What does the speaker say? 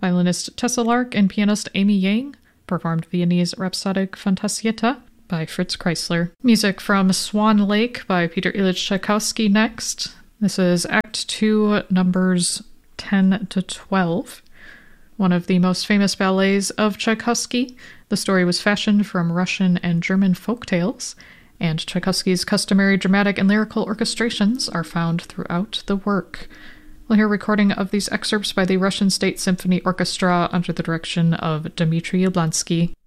Violinist Tessa Lark and pianist Amy Yang performed Viennese Rhapsodic Fantasietta by Fritz Kreisler. Music from Swan Lake by Peter Ilyich Tchaikovsky next. This is Act 2, numbers 10 to 12. One of the most famous ballets of Tchaikovsky. The story was fashioned from Russian and German folk tales, and Tchaikovsky's customary dramatic and lyrical orchestrations are found throughout the work. We'll hear a recording of these excerpts by the Russian State Symphony Orchestra under the direction of Dmitry Yablonsky.